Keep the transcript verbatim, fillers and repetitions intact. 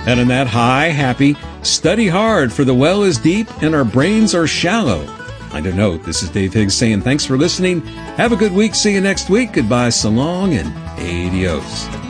And on that high, happy, study hard, for the well is deep and our brains are shallow. On a note, this is Dave Higgs saying thanks for listening. Have a good week. See you next week. Goodbye, so long, and adios.